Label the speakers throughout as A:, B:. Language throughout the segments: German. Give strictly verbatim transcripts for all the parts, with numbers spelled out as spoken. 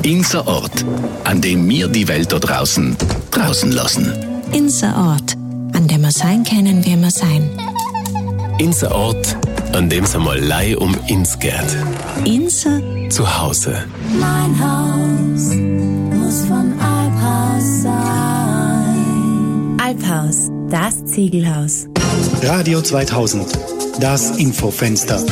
A: Inser Ort, an dem wir die Welt da draußen draußen lassen.
B: Inser Ort, an dem wir sein können, wie wir sein.
C: Inser Ort, an dem es einmal Leih um ins geht.
B: Inser
C: zu Hause.
D: Mein Haus muss von Alphaus sein.
E: Alphaus, das Ziegelhaus.
F: Radio zweitausend, das Infofenster.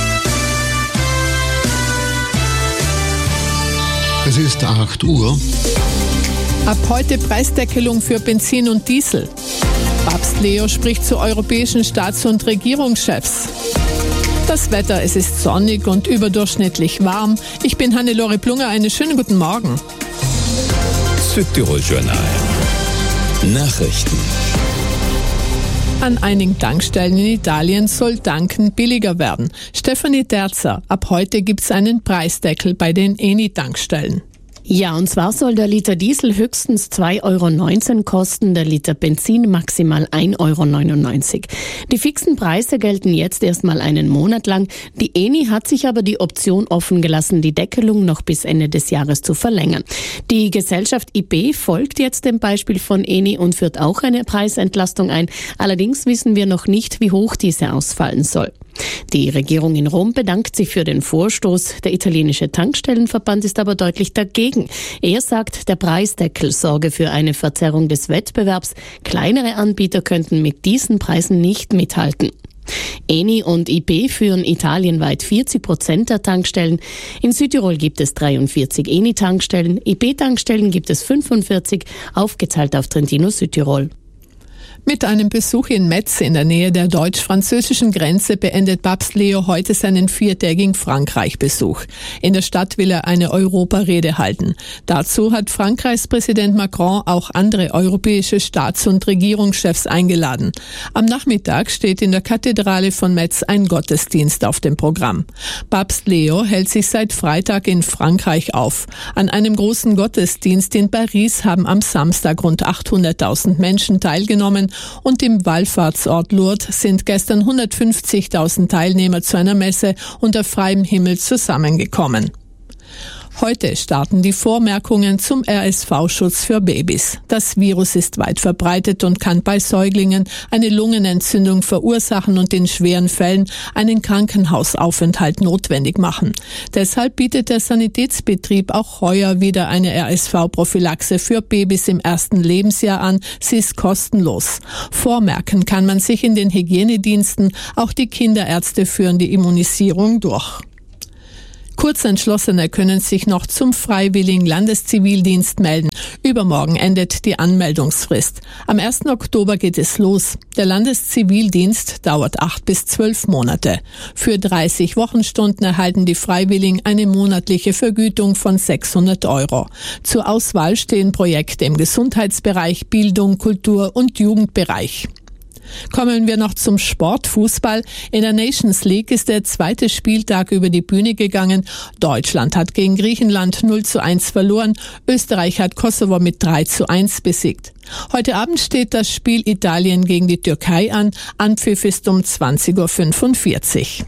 G: Es ist acht Uhr.
H: Ab heute Preisdeckelung für Benzin und Diesel. Papst Leo spricht zu europäischen Staats- und Regierungschefs. Das Wetter, es ist sonnig und überdurchschnittlich warm. Ich bin Hannelore Plunger, einen schönen guten Morgen.
C: Südtirol Journal. Nachrichten.
H: An einigen Tankstellen in Italien soll Tanken billiger werden. Stefanie Terzer, ab heute gibt es einen Preisdeckel bei den Eni-Tankstellen.
I: Ja, und zwar soll der Liter Diesel höchstens zwei Euro neunzehn kosten, der Liter Benzin maximal ein Euro neunundneunzig. Die fixen Preise gelten jetzt erstmal einen Monat lang. Die Eni hat sich aber die Option offen gelassen, die Deckelung noch bis Ende des Jahres zu verlängern. Die Gesellschaft I B folgt jetzt dem Beispiel von Eni und führt auch eine Preisentlastung ein. Allerdings wissen wir noch nicht, wie hoch diese ausfallen soll. Die Regierung in Rom bedankt sich für den Vorstoß. Der italienische Tankstellenverband ist aber deutlich dagegen. Er sagt, der Preisdeckel sorge für eine Verzerrung des Wettbewerbs. Kleinere Anbieter könnten mit diesen Preisen nicht mithalten. Eni und I B führen italienweit vierzig Prozent der Tankstellen. In Südtirol gibt es dreiundvierzig Eni-Tankstellen, I B-Tankstellen gibt es fünfundvierzig, aufgeteilt auf Trentino Südtirol.
H: Mit einem Besuch in Metz in der Nähe der deutsch-französischen Grenze beendet Papst Leo heute seinen viertägigen Frankreich-Besuch. In der Stadt will er eine Europarede halten. Dazu hat Frankreichs Präsident Macron auch andere europäische Staats- und Regierungschefs eingeladen. Am Nachmittag steht in der Kathedrale von Metz ein Gottesdienst auf dem Programm. Papst Leo hält sich seit Freitag in Frankreich auf. An einem großen Gottesdienst in Paris haben am Samstag rund achthunderttausend Menschen teilgenommen. Und im Wallfahrtsort Lourdes sind gestern hundertfünfzigtausend Teilnehmer zu einer Messe unter freiem Himmel zusammengekommen. Heute starten die Vormerkungen zum R S V-Schutz für Babys. Das Virus ist weit verbreitet und kann bei Säuglingen eine Lungenentzündung verursachen und in schweren Fällen einen Krankenhausaufenthalt notwendig machen. Deshalb bietet der Sanitätsbetrieb auch heuer wieder eine R S V-Prophylaxe für Babys im ersten Lebensjahr an. Sie ist kostenlos. Vormerken kann man sich in den Hygienediensten. Auch die Kinderärzte führen die Immunisierung durch. Kurzentschlossene können sich noch zum freiwilligen Landeszivildienst melden. Übermorgen endet die Anmeldungsfrist. Am ersten Oktober geht es los. Der Landeszivildienst dauert acht bis zwölf Monate. Für dreißig Wochenstunden erhalten die Freiwilligen eine monatliche Vergütung von sechshundert Euro. Zur Auswahl stehen Projekte im Gesundheitsbereich, Bildung, Kultur und Jugendbereich. Kommen wir noch zum Sport, Fußball. In der Nations League ist der zweite Spieltag über die Bühne gegangen. Deutschland hat gegen Griechenland null zu eins verloren. Österreich hat Kosovo mit drei zu eins besiegt. Heute Abend steht das Spiel Italien gegen die Türkei an. Anpfiff ist um zwanzig Uhr fünfundvierzig.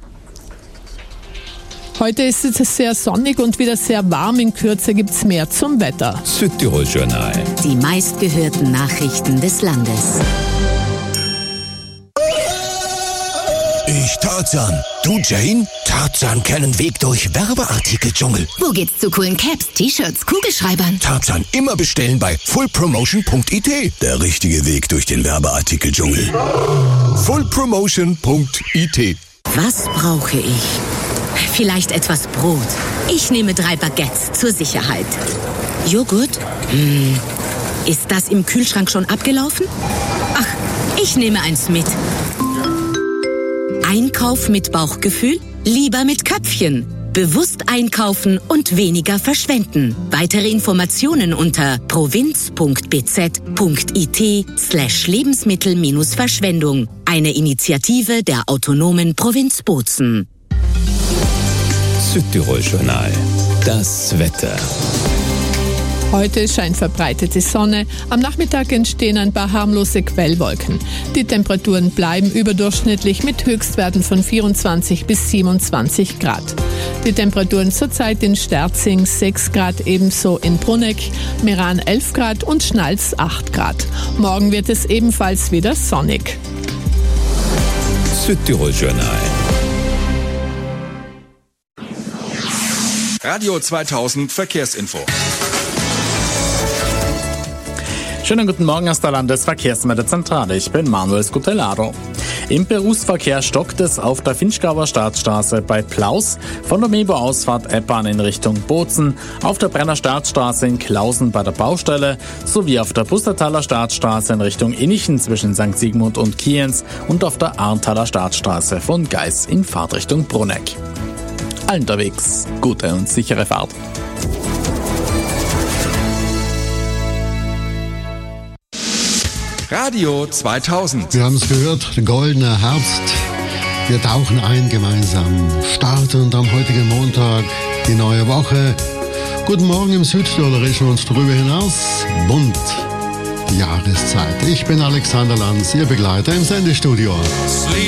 H: Heute ist es sehr sonnig und wieder sehr warm. In Kürze gibt's mehr zum Wetter.
C: Südtirol Journal.
J: Die meistgehörten Nachrichten des Landes.
K: Ich Tarzan. Du Jane? Tarzan kennen Weg durch Werbeartikeldschungel.
J: Wo geht's zu coolen Caps, T-Shirts, Kugelschreibern?
K: Tarzan immer bestellen bei full promotion punkt I T. Der richtige Weg durch den Werbeartikeldschungel. full promotion punkt I T.
J: Was brauche ich? Vielleicht etwas Brot. Ich nehme drei Baguettes zur Sicherheit. Joghurt? Hm. Ist das im Kühlschrank schon abgelaufen? Ach, ich nehme eins mit. Einkauf mit Bauchgefühl? Lieber mit Köpfchen. Bewusst einkaufen und weniger verschwenden. Weitere Informationen unter provinz punkt b z punkt I T slash Lebensmittel-Verschwendung. Eine Initiative der autonomen Provinz Bozen.
C: Südtirol Journal. Das Wetter.
H: Heute scheint verbreitete Sonne. Am Nachmittag entstehen ein paar harmlose Quellwolken. Die Temperaturen bleiben überdurchschnittlich mit Höchstwerten von vierundzwanzig bis siebenundzwanzig Grad. Die Temperaturen zurzeit in Sterzing sechs Grad, ebenso in Bruneck, Meran elf Grad und Schnalz acht Grad. Morgen wird es ebenfalls wieder sonnig.
L: Südtirol Journal. Radio zweitausend Verkehrsinfo.
M: Schönen guten Morgen aus der Landesverkehrsmeldezentrale. Ich bin Manuel Scutellaro. Im Berufsverkehr stockt es auf der Finchgauer Staatsstraße bei Plaus, von der Mebo-Ausfahrt Eppan in Richtung Bozen, auf der Brenner Staatsstraße in Klausen bei der Baustelle sowie auf der Pustertaler Staatsstraße in Richtung Innichen zwischen Sankt Sigmund und Kienz und auf der Arntaler Staatsstraße von Geis in Fahrtrichtung Bruneck. Allen unterwegs gute und sichere Fahrt.
L: Radio zweitausend.
G: Wir haben es gehört, goldener Herbst. Wir tauchen ein gemeinsam. Startend am heutigen Montag die neue Woche. Guten Morgen im Südtirolischen und darüber hinaus. Bunt, die Jahreszeit. Ich bin Alexander Lanz, Ihr Begleiter im Sendestudio.